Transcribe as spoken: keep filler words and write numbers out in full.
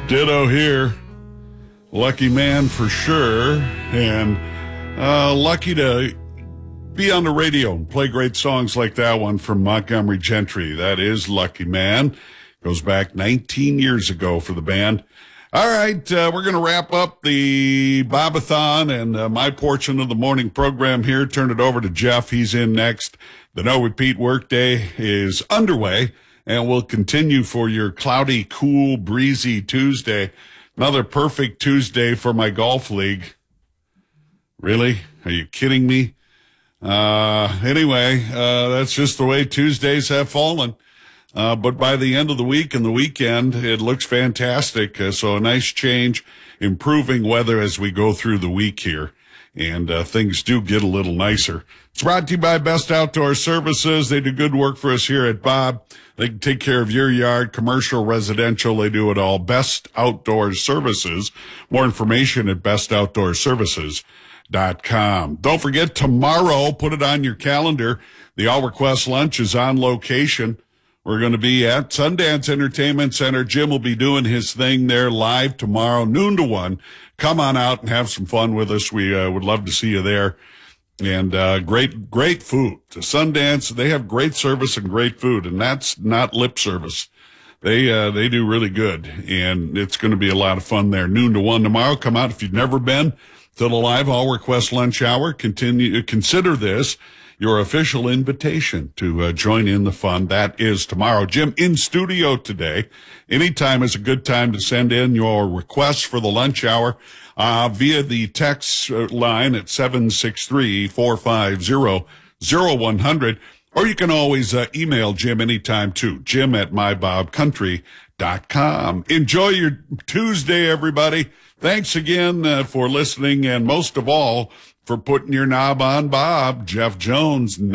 Ditto here. Lucky man for sure. And uh, lucky to be on the radio and play great songs like that one from Montgomery Gentry. That is Lucky Man. Goes back nineteen years ago for the band. All right, uh, we're going to wrap up the Bobathon and uh, my portion of the morning program here. Turn it over to Jeff. He's in next. The No Repeat Workday is underway, and we'll continue for your cloudy, cool, breezy Tuesday. Another perfect Tuesday for my golf league. Really? Are you kidding me? Uh, anyway, uh, that's just the way Tuesdays have fallen. Uh, but by the end of the week and the weekend, it looks fantastic. Uh, so a nice change, improving weather as we go through the week here. And uh, things do get a little nicer. It's brought to you by Best Outdoor Services. They do good work for us here at Bob. They can take care of your yard, commercial, residential. They do it all. Best Outdoor Services. More information at best outdoor services dot com. Don't forget, tomorrow, put it on your calendar, the All Request Lunch is on location. We're going to be at Sundance Entertainment Center. Jim will be doing his thing there live tomorrow, noon to one. Come on out and have some fun with us. We uh, would love to see you there. And uh great, great food. To Sundance, they have great service and great food, and that's not lip service. They uh they do really good, and it's going to be a lot of fun there. Noon to one tomorrow. Come out if you've never been to the live All Request Lunch Hour. Continue consider this your official invitation to uh, join in the fun. That is tomorrow. Jim in studio today. Anytime is a good time to send in your requests for the lunch hour uh, via the text line at seven six three, four five zero, zero one zero zero. Or you can always uh, email Jim anytime too. Jim at my bob country dot com. Enjoy your Tuesday, everybody. Thanks again uh, for listening, and most of all, for putting your knob on Bob. Jeff Jones.